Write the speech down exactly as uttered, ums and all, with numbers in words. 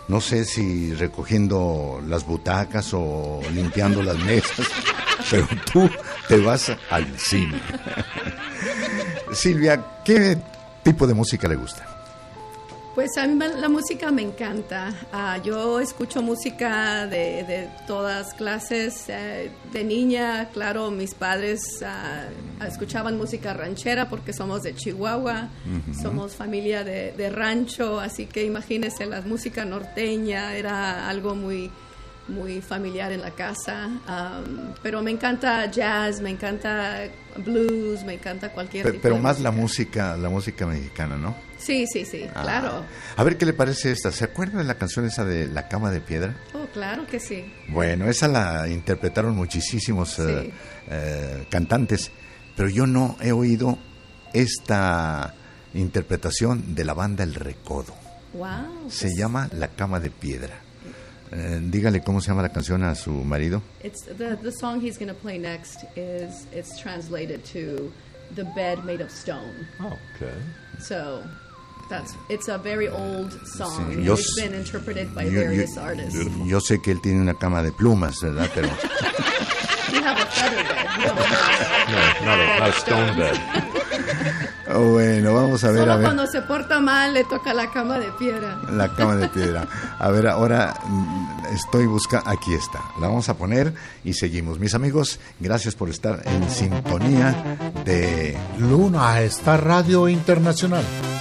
no sé si recogiendo las butacas o limpiando las mesas, pero tú te vas al cine. Silvia, ¿qué tipo de música le gusta? Pues a mí la música me encanta. Uh, yo escucho música de, de todas clases. Uh, de niña, claro, mis padres uh, escuchaban música ranchera porque somos de Chihuahua, uh-huh. somos familia de, de rancho, así que imagínense, la música norteña era algo muy, muy familiar en la casa. Um, pero me encanta jazz, me encanta blues, me encanta cualquier pero, tipo pero de más música. la música, la música mexicana, ¿no? Sí, sí, sí, ah. claro. A ver qué le parece esta. ¿Se acuerda de la canción esa de La Cama de Piedra? Oh, claro que sí. Bueno, esa la interpretaron muchísimos sí. uh, uh, cantantes, pero yo no he oído esta interpretación de la banda El Recodo. Wow. Se pues... llama La Cama de Piedra. Uh, dígale cómo se llama la canción a su marido. It's the the song he's going to play next is it's translated to The Bed Made of Stone. Oh, okay. So that's it's a very old song. Sí, yo, it's been interpreted by yo, various yo, artists. Yo sé que él tiene una cama de plumas, ¿verdad? Pero you have a feather bed. No, not a, not a stone bed. Oh, bueno, vamos a ver. Solo a ver. Cuando se porta mal le toca la cama de piedra. La cama de piedra. A ver, ahora estoy buscando. Aquí está. La vamos a poner y seguimos. Mis amigos, gracias por estar en sintonía de Luna Star Radio Internacional.